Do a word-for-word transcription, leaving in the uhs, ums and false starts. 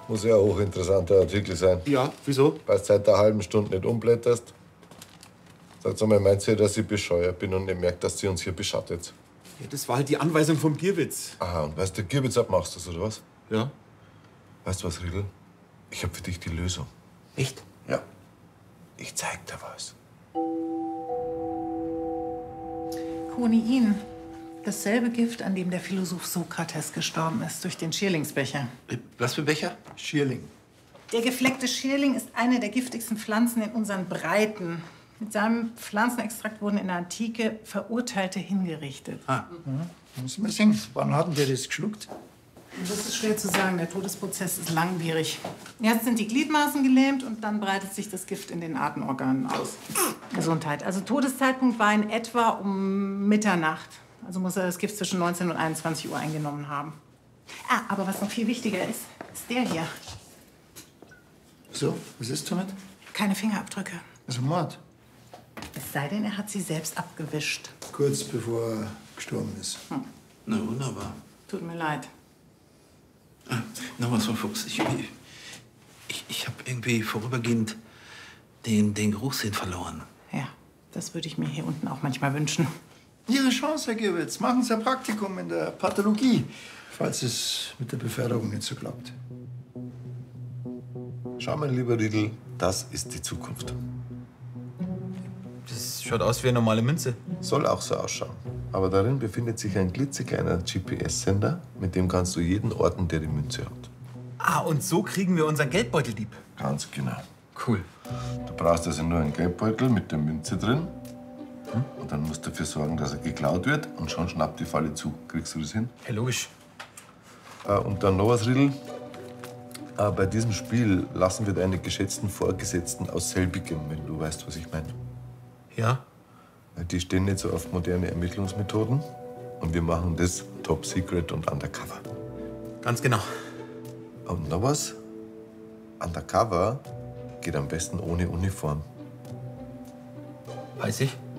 Muss ja ein hochinteressanter Artikel sein. Ja, wieso? Weil du seit einer halben Stunde nicht umblätterst. Sag's einmal, meint ihr, dass ich bescheuert bin und nicht merkt, dass sie uns hier beschattet? Ja, das war halt die Anweisung vom Gierwitz. Aha, und weißt du, Gierwitz abmachst du, oder was? Ja. Weißt du was, Riedl? Ich hab für dich die Lösung. Echt? Ja. Ich zeig dir was. Koniin. Dasselbe Gift, an dem der Philosoph Sokrates gestorben ist, durch den Schierlingsbecher. Was für Becher? Schierling. Der gefleckte Schierling ist eine der giftigsten Pflanzen in unseren Breiten. Mit seinem Pflanzenextrakt wurden in der Antike Verurteilte hingerichtet. Ah. Ja, muss man sehen. Wann hatten der das geschluckt? Das ist schwer zu sagen. Der Todesprozess ist langwierig. Erst sind die Gliedmaßen gelähmt und dann breitet sich das Gift in den Atemorganen aus. Gesundheit. Also Todeszeitpunkt war in etwa um Mitternacht. Also muss er das Gift zwischen neunzehn und einundzwanzig Uhr eingenommen haben. Ah, aber was noch viel wichtiger ist, ist der hier. So, was ist damit? Keine Fingerabdrücke. Also Mord. Es sei denn, er hat sie selbst abgewischt. Kurz bevor er gestorben ist. Hm. Na, wunderbar. Tut mir leid. Ah, noch was, Frau Fuchs. Ich, ich, ich habe irgendwie vorübergehend den, den Geruchssinn verloren. Ja, das würde ich mir hier unten auch manchmal wünschen. Ihre Chance, Herr Gierwitz. Machen Sie ein Praktikum in der Pathologie, falls es mit der Beförderung nicht so klappt. Schau mal, lieber Riedl, das ist die Zukunft. Das schaut aus wie eine normale Münze. Soll auch so ausschauen. Aber darin befindet sich ein klitzekleiner G P S-Sender, mit dem kannst du jeden orten, der die Münze hat. Ah, und so kriegen wir unseren Geldbeuteldieb. Ganz genau. Cool. Du brauchst also nur einen Geldbeutel mit der Münze drin. Hm? Und dann musst du dafür sorgen, dass er geklaut wird. Und schon schnappt die Falle zu. Kriegst du das hin? Ja, logisch. Äh, und dann noch was, Riedl. Äh, bei diesem Spiel lassen wir deine geschätzten Vorgesetzten aus selbigem, wenn du weißt, was ich meine. Ja? Die stehen nicht so auf moderne Ermittlungsmethoden. Und wir machen das top secret und undercover. Ganz genau. Und noch was? Undercover geht am besten ohne Uniform. Weiß ich.